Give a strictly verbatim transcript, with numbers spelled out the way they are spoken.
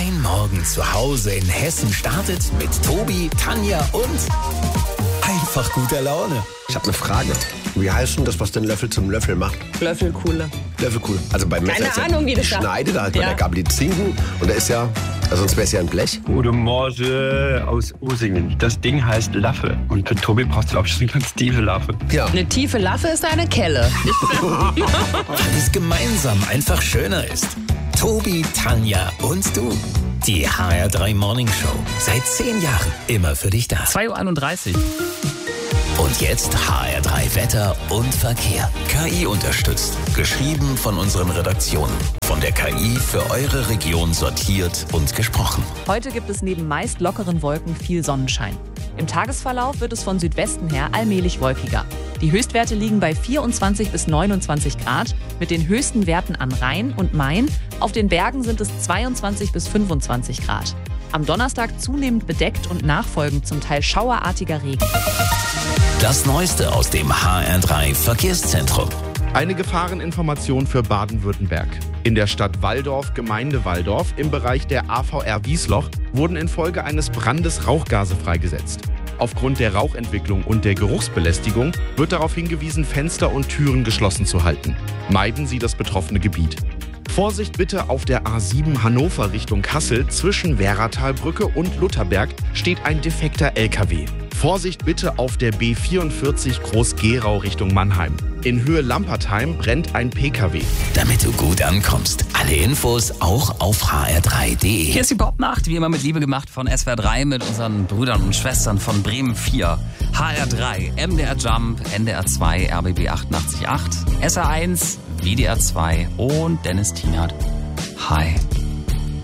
Dein Morgen zu Hause in Hessen startet mit Tobi, Tanja und einfach guter Laune. Ich habe eine Frage. Wie heißt denn das, was den Löffel zum Löffel macht? Löffelkuhle. Löffelkuhle. Also beim Messer Keine ist ja Ahnung, wie das die sagt. Schneide, da hat man Ja. der Gabel die Zinken und da ist ja, also sonst wäre es ja ein Blech. Gute Morgen aus Usingen. Das Ding heißt Laffe. Und für Tobi brauchst du, glaube ich, eine ganz tiefe Laffe. Ja. Eine tiefe Laffe ist eine Kelle. Weil es gemeinsam einfach schöner ist. Tobi, Tanja und du. Die H R drei Morning Show. Seit zehn Jahren immer für dich da. zwei Uhr einunddreißig. Und jetzt H R drei Wetter und Verkehr. K I unterstützt. Geschrieben von unseren Redaktionen. Von der K I für eure Region sortiert und gesprochen. Heute gibt es neben meist lockeren Wolken viel Sonnenschein. Im Tagesverlauf wird es von Südwesten her allmählich wolkiger. Die Höchstwerte liegen bei vierundzwanzig bis neunundzwanzig Grad, mit den höchsten Werten an Rhein und Main. Auf den Bergen sind es zweiundzwanzig bis fünfundzwanzig Grad. Am Donnerstag zunehmend bedeckt und nachfolgend zum Teil schauerartiger Regen. Das Neueste aus dem H R drei Verkehrszentrum. Eine Gefahreninformation für Baden-Württemberg. In der Stadt Walldorf, Gemeinde Walldorf, im Bereich der A V R Wiesloch, wurden infolge eines Brandes Rauchgase freigesetzt. Aufgrund der Rauchentwicklung und der Geruchsbelästigung wird darauf hingewiesen, Fenster und Türen geschlossen zu halten. Meiden Sie das betroffene Gebiet. Vorsicht bitte auf der A sieben Hannover Richtung Kassel. Zwischen Wehratalbrücke und Lutherberg steht ein defekter L K W. Vorsicht bitte auf der B vierundvierzig Groß-Gerau Richtung Mannheim. In Höhe Lampertheim brennt ein P K W. Damit du gut ankommst. Alle Infos auch auf h r drei punkt d e. Hier ist die Popnacht, wie immer mit Liebe gemacht von S W R drei mit unseren Brüdern und Schwestern von Bremen vier. H R drei, M D R Jump, N D R zwei, R B B achtundachtzig Komma acht, S R eins, W D R zwei und Dennis Tienert. Hi.